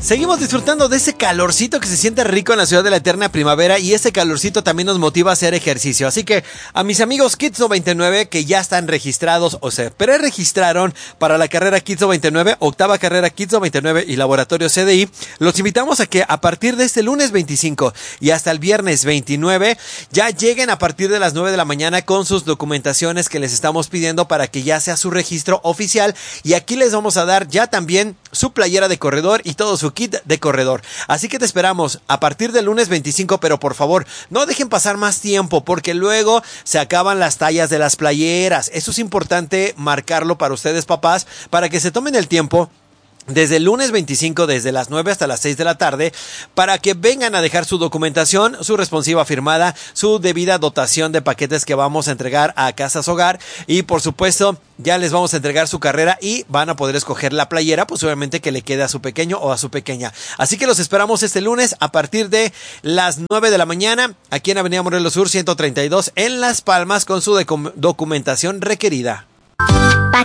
Seguimos disfrutando de ese calorcito que se siente rico en la ciudad de la eterna primavera, y ese calorcito también nos motiva a hacer ejercicio. Así que a mis amigos Kids 99 que ya están registrados o se preregistraron para la carrera Kids 99, octava carrera Kids 99 y laboratorio CDI, los invitamos a que a partir de este lunes 25 y hasta el viernes 29 ya lleguen a partir de las 9 de la mañana con sus documentaciones que les estamos pidiendo para que ya sea su registro oficial, y aquí les vamos a dar ya también su playera de corredor y todo su kit de corredor. Así que te esperamos a partir del lunes 25, pero por favor no dejen pasar más tiempo porque luego se acaban las tallas de las playeras. Eso es importante marcarlo para ustedes, papás, para que se tomen el tiempo desde el lunes 25, desde las 9 hasta las 6 de la tarde, para que vengan a dejar su documentación, su responsiva firmada, su debida dotación de paquetes que vamos a entregar a Casas Hogar, y por supuesto ya les vamos a entregar su carrera y van a poder escoger la playera, pues obviamente que le quede a su pequeño o a su pequeña. Así que los esperamos este lunes a partir de las 9 de la mañana, aquí en Avenida Morelos Sur 132 en Las Palmas, con su documentación requerida.